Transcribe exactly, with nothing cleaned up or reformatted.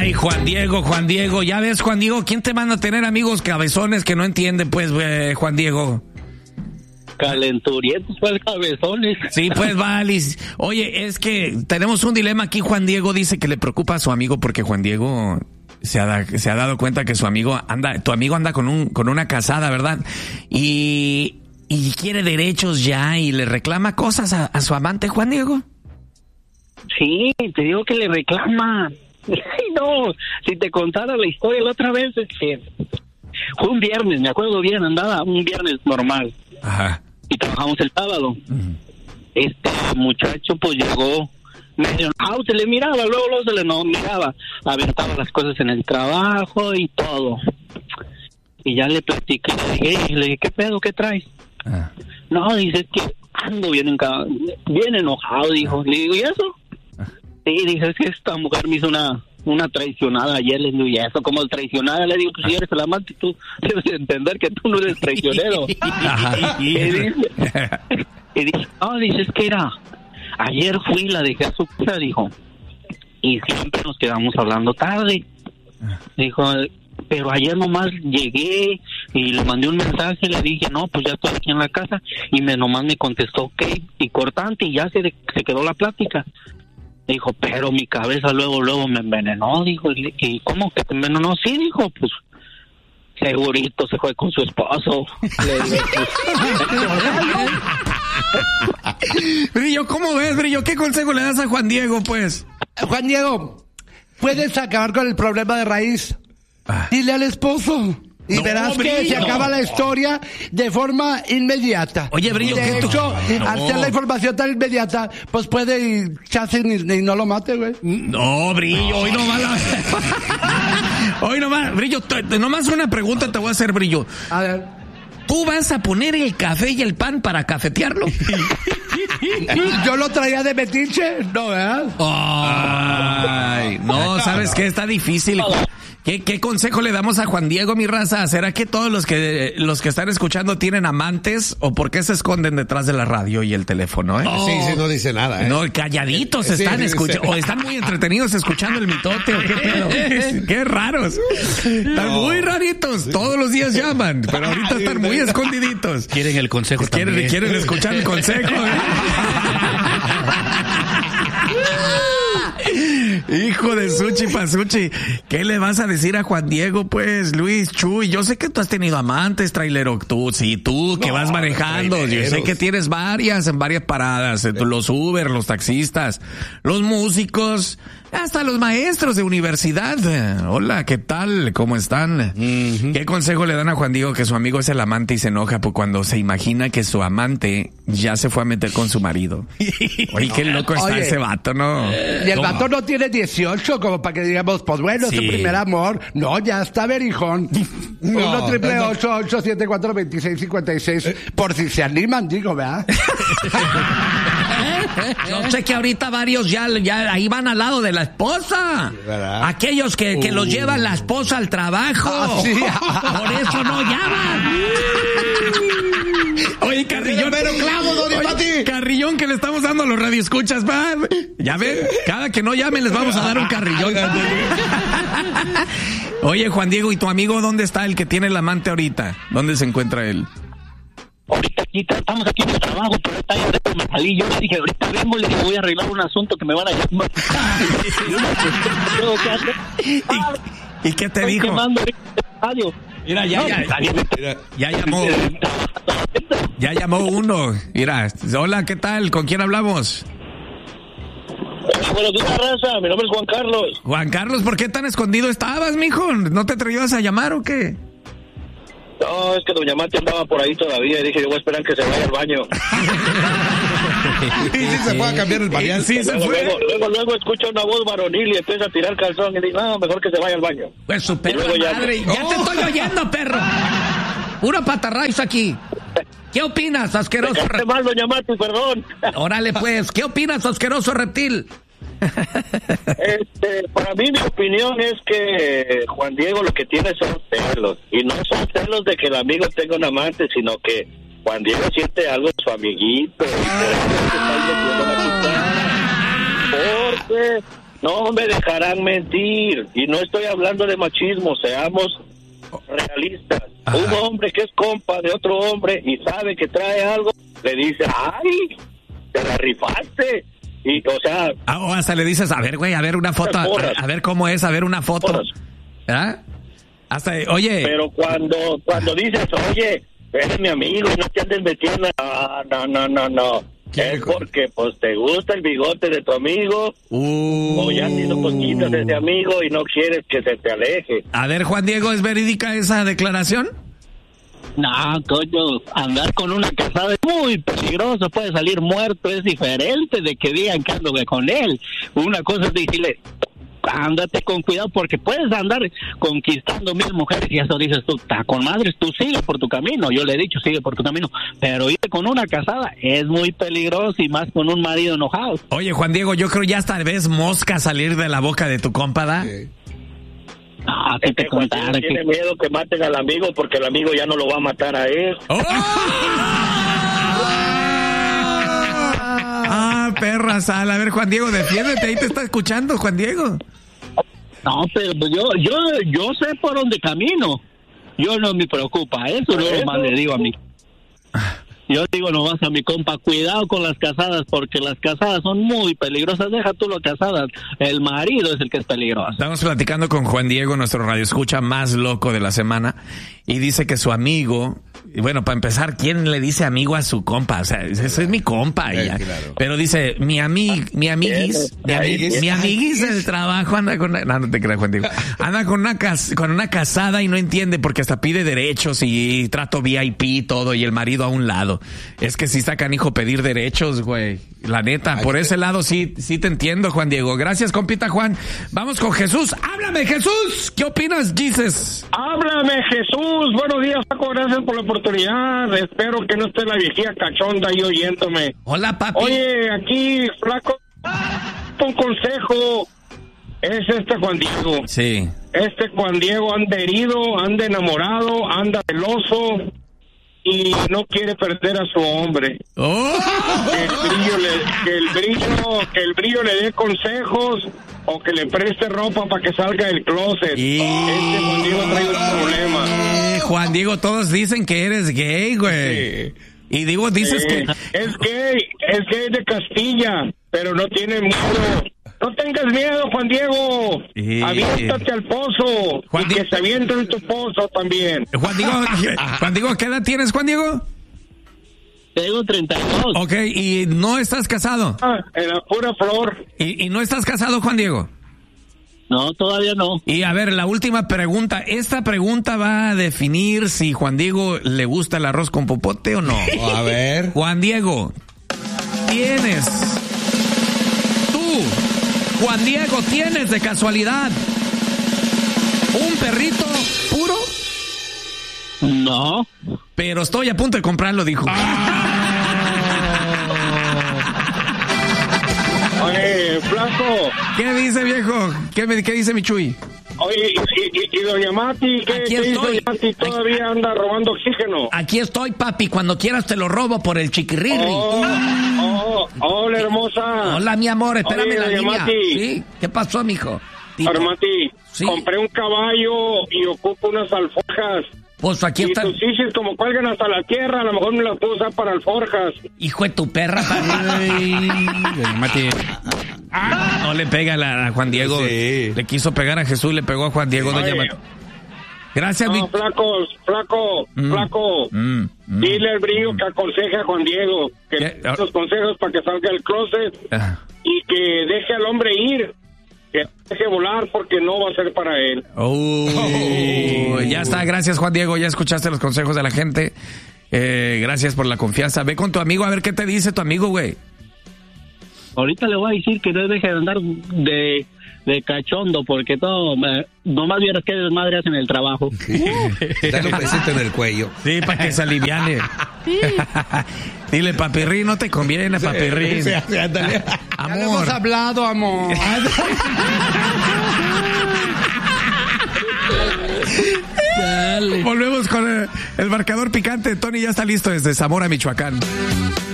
Ay, Juan Diego, Juan Diego, ya ves, Juan Diego, ¿quién te manda a tener amigos cabezones que no entienden, pues, eh, Juan Diego? Calenturientos, pues, cabezones. Sí, pues, Valis. Oye, es que tenemos un dilema aquí. Juan Diego dice que le preocupa a su amigo porque Juan Diego se ha, da, se ha dado cuenta que su amigo anda, tu amigo anda con un, con una casada, ¿verdad? Y, y quiere derechos ya y le reclama cosas a, a su amante, Juan Diego. Sí, te digo que le reclama. No, si te contara la historia la otra vez, es que fue un viernes, me acuerdo bien, andaba un viernes normal. Ajá. Y trabajamos el sábado. Uh-huh. Este muchacho pues llegó medio out, se le miraba, luego, luego se le no miraba, aventaba las cosas en el trabajo y todo. Y ya le platiqué, le dije, le dije, ¿qué pedo, qué traes? Uh-huh. No, dice, es que ando bien, enca- bien enojado, dijo. Uh-huh. Le digo, ¿y eso? Uh-huh. Sí, dice, es que esta mujer me hizo una una traicionada ayer. Le digo, ¿y eso cómo traicionada? Le digo, pues si eres el amante, tú debes entender que tú no eres traicionero. y dice, y dice, no, dice, es que era, ayer fui, la dejé a su casa, dijo, y siempre nos quedamos hablando tarde. Dijo, pero ayer nomás llegué y le mandé un mensaje, le dije, no, pues ya estoy aquí en la casa, y me nomás me contestó, ok, y cortante, y ya se, se quedó la plática. Dijo, pero mi cabeza luego, luego me envenenó, dijo, ¿y cómo que te envenenó? Sí, dijo, pues, segurito se fue con su esposo. Le digo, pues, Brillo, ¿cómo ves, Brillo? ¿Qué consejo le das a Juan Diego, pues? Juan Diego, ¿puedes acabar con el problema de raíz? Ah. Dile al esposo. Y no, verás Brillo, que se acaba la historia de forma inmediata. Oye, Brillo, de ¿qué hecho, no. al ser la información tan inmediata, pues puede echarse y, y no lo mate, güey. No, Brillo, hoy nomás la... Hoy nomás, Brillo, t- nomás una pregunta te voy a hacer, Brillo. A ver. ¿Tú vas a poner el café y el pan para cafetearlo? Yo lo traía de metiche, ¿no, verdad? Ay, no, ¿sabes qué? Está difícil. ¿Qué, ¿Qué consejo le damos a Juan Diego, mi raza? ¿Será que todos los que los que están escuchando tienen amantes? ¿O por qué se esconden detrás de la radio y el teléfono, eh? Oh, sí, sí, no dice nada, ¿eh? No, calladitos sí, están sí, escuchando. Sí. O están muy entretenidos escuchando el mitote, ¿o qué pedo? Qué raros. Están no. muy raritos. Todos los días llaman, pero ahorita están muy escondiditos. Quieren el consejo ¿Quieren, también. Quieren escuchar el consejo, ¿eh? Hijo de Suchi Pasuchi, ¿qué le vas a decir a Juan Diego, pues, Luis, Chuy? Yo sé que tú has tenido amantes, trailero, tú, sí, tú que no, vas manejando, traileros. Yo sé que tienes varias, en varias paradas, los Uber, los taxistas, los músicos, hasta los maestros de universidad. Hola, ¿qué tal? ¿Cómo están? Uh-huh. ¿Qué consejo le dan a Juan Diego que su amigo es el amante y se enoja pues, cuando se imagina que su amante ya se fue a meter con su marido? Oye, qué loco está Oye, ese vato, ¿no? Y el vato no tiene dieciocho, como para que digamos, pues bueno, sí. Su primer amor. No, ya está berijón. No, uno triple ocho, ocho, siete, cuatro, veintiséis, cincuenta y seis. Por si se animan, digo, ¿verdad? Yo sé que ahorita varios ya, ya ahí van al lado de la esposa. ¿Verdad? Aquellos que, que uh. los llevan la esposa al trabajo. Ah, sí. Por eso no llaman. Oye, Carrillón. Pero clavo, don Pati. Carrillón que le estamos dando a los radioescuchas, man. Ya ven, cada que no llamen les vamos a dar un carrillón. Oye, Juan Diego, ¿y tu amigo dónde está el que tiene el amante ahorita? ¿Dónde se encuentra él? Ahorita aquí, estamos aquí en el trabajo, pero está ya de me salí. Yo le dije, ahorita vengo, le dije, voy a arreglar un asunto que me van a llamar. ¿Y, ¿Y qué te dijo? Mira, ya, ya, ya, ya llamó. Ya llamó uno. Mira, hola, ¿qué tal? ¿Con quién hablamos? Buenos días, raza. Mi nombre es Juan Carlos. Juan Carlos, ¿por qué tan escondido estabas, mijo? ¿No te atrevías a llamar o qué? No, es que doña Mati andaba por ahí todavía y dije, yo voy a esperar que se vaya al baño. Y sí se fue a cambiar el pañal. Sí, se luego, fue. Luego, luego, luego escucha una voz varonil y empieza a tirar calzón y dice, no, mejor que se vaya al baño. Pues su perra madre, ya, ya oh. te estoy oyendo, perro. Puro patarraiz aquí. ¿Qué opinas, asqueroso reptil? mal, doña Mati, perdón. Órale, pues, ¿qué opinas, asqueroso reptil? Este, para mí mi opinión es que Juan Diego lo que tiene son celos, y no son celos de que el amigo tenga un amante, sino que Juan Diego siente algo de su amiguito y por eso está porque no me dejarán mentir. Y no estoy hablando de machismo, seamos realistas. Ajá. Un hombre que es compa de otro hombre y sabe que trae algo, le dice, ay, te la rifaste. Y, o sea... Ah, o hasta le dices, a ver, güey, a ver una foto, a, a ver cómo es, a ver una foto. ¿Ah? Hasta, oye... Pero cuando, cuando dices, oye, eres mi amigo y no te andes metiendo... No, no, no, no. Es porque, pues, te gusta el bigote de tu amigo, uh, o ya tienes poquitos de ese amigo y no quieres que se te aleje. A ver, Juan Diego, ¿es verídica esa declaración? No, coño, andar con una casada es muy peligroso, puede salir muerto, es diferente de que digan que ando con él. Una cosa es decirle, ándate con cuidado porque puedes andar conquistando mil mujeres y eso dices tú, está con madres, tú sigue por tu camino. Yo le he dicho, sigue por tu camino, pero ir con una casada es muy peligroso y más con un marido enojado. Oye, Juan Diego, yo creo ya hasta ves mosca salir de la boca de tu compa, ¿da? Sí. No, que te contara que... Tiene miedo que maten al amigo porque el amigo ya no lo va a matar a él. ¡Oh! Ah, perra sal. A ver, Juan Diego, defiéndete, ahí te está escuchando, Juan Diego. No, pero yo, yo, yo sé por dónde camino. Yo no me preocupa, eso no lo más le digo a mí. Yo digo nomás a mi compa, cuidado con las casadas, porque las casadas son muy peligrosas. Deja tú las casadas, el marido es el que es peligroso. Estamos platicando con Juan Diego, nuestro radioescucha más loco de la semana, y dice que su amigo, y bueno, para empezar, ¿quién le dice amigo a su compa? O sea, ese es mi compa. Eh, ya. claro. Pero dice, mi ami, mi amiguis, mi, amiguis, mi amiguis del trabajo anda con una, no, no te creas, Juan Diego, anda con una, cas, con una casada y no entiende porque hasta pide derechos y trato V I P y todo, y el marido a un lado. Es que sí está canijo pedir derechos, güey. La neta, por ese lado sí, sí te entiendo, Juan Diego. Gracias, compita Juan. Vamos con Jesús. ¡Háblame, Jesús! ¿Qué opinas, Jesus? Háblame, Jesús. Buenos días, Paco. Gracias por la oportunidad. Espero que no esté la viejita cachonda ahí oyéndome. Hola, papi. Oye, aquí, flaco, un consejo. Es este Juan Diego. Sí. Este Juan Diego anda herido, anda enamorado, anda celoso y no quiere perder a su hombre. Oh. Que el brillo le, que el brillo, que el brillo le dé consejos o que le preste ropa para que salga del closet. Y... Este Juan Diego trae un problema. Eh, Juan Diego, todos dicen que eres gay, güey. Sí. Y digo, dices eh, que... Es gay, es gay de Castilla, pero no tiene miedo. No tengas miedo, Juan Diego. Eh, Aviéntate al pozo. Juan y Di... que se aviente en tu pozo también. Juan Diego, Juan Diego, ¿qué edad tienes, Juan Diego? Tengo treinta y dos. Ok, ¿y no estás casado? Ah, en la pura flor. ¿Y, y no estás casado, Juan Diego? No, todavía no. Y a ver, la última pregunta. Esta pregunta va a definir si Juan Diego le gusta el arroz con popote o no. A ver. Juan Diego, ¿tienes... tú, Juan Diego, tienes de casualidad un perrito puro? No. Pero estoy a punto de comprarlo, dijo. Oye, flaco. ¿Qué dice, viejo? ¿Qué, me, qué dice mi Chuy? Oye, y, y, y doña Mati, ¿qué, ¿qué dice doña Mati? ¿Todavía Aquí, anda robando oxígeno? Aquí estoy, papi. Cuando quieras te lo robo por el chiquirrirri. Oh, oh, hola, hermosa. Hola, mi amor. Espérame. Oye, la línea. Mati. ¿Sí? ¿Qué pasó, mijo? Doña Mati, ¿sí? Compré un caballo y ocupo unas alforjas. Pues aquí está. Y tus chichis como cuelgan hasta la tierra, a lo mejor me las puedo usar para alforjas. Hijo de tu perra. Ay, Mati. Ah, no le pega a, la, a Juan Diego. Sí. Le quiso pegar a Jesús y le pegó a Juan Diego. Doña Mati. Gracias, no, mi... flaco, flaco, mm, flaco. Mm, mm, Dile al brillo que aconseje a Juan Diego. Que dé esos consejos para que salga del closet. Ah. Y que deje al hombre ir. Que deje volar porque no va a ser para él. Oh, oh. Ya está, gracias Juan Diego, ya escuchaste los consejos de la gente. Eh, gracias por la confianza. Ve con tu amigo a ver qué te dice tu amigo, güey. Ahorita le voy a decir que no deje de andar de, de cachondo porque todo, me, nomás vieras que desmadre hacen el trabajo. Dale un besito en el cuello. Sí, para que se aliviane. Sí. Dile, papirrín, no te conviene, sí, papirrín. Sí, sí, amor. Ya lo hemos hablado, amor. Volvemos con el, el marcador picante. Tony ya está listo desde Zamora, Michoacán.